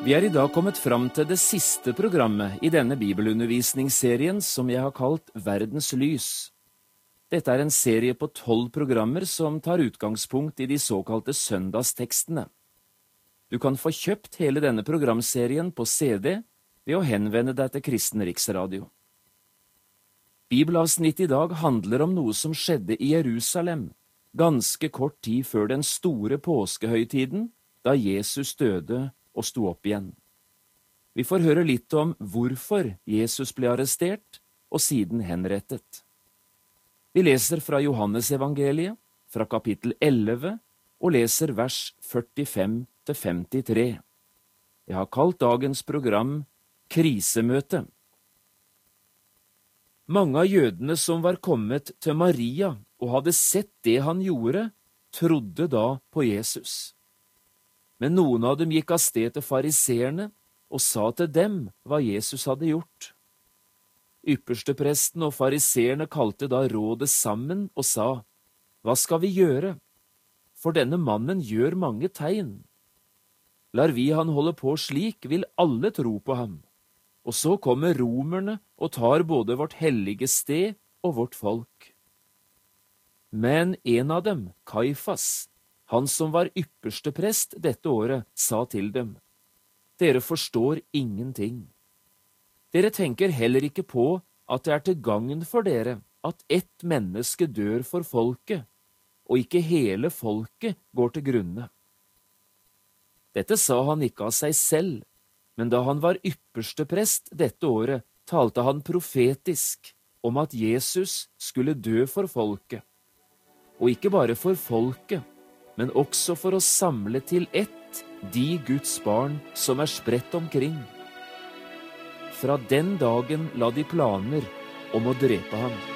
Vi er i dag kommet fram til det siste programmet i denne bibelundervisningsserien som jeg har kalt Verdens lys. Dette er en serie på 12 programmer som tar utgangspunkt i de såkalte søndagstekstene. Du kan få kjøpt hele denne programserien på CD ved å henvende deg til Kristen Riksradio. Bibelavsnitt i dag handler om noe som skjedde i Jerusalem, ganske kort tid før den store påskehøytiden, da Jesus døde og sto opp igjen. Vi får høre litt om hvorfor Jesus ble arrestert og siden henrettet. Vi leser fra Johannes evangeliet, fra kapittel 11, og leser vers 45-53. Jeg har kalt dagens program Krisemøte. Mange av jødene som var kommet til Maria og hadde sett det han gjorde, trodde da på Jesus. Men noen av dem gikk av sted til fariseerne og sa til dem hva Jesus hadde gjort. Ypperstepresten og fariseerne kalte da rådet sammen og sa, «Hva skal vi gjøre? For denne mannen gjør mange tegn. Lar vi han holde på slik, vil alle tro på ham. Og så kommer romerne og tar både vårt hellige sted og vårt folk.» Men en av dem, Kaifas, han som var ypperste prest dette året, sa til dem, «Dere forstår ingenting. Dere tenker heller ikke på at det er til gagn for dere at ett menneske dør for folket, og ikke hele folket går til grunne.» Dette sa han ikke av seg selv, men da han var ypperste prest dette året, talte han profetisk om at Jesus skulle dø for folket, og ikke bare for folket, men også for å samle til ett de Guds barn som er spredt omkring. Fra den dagen la de planer om å drepe ham.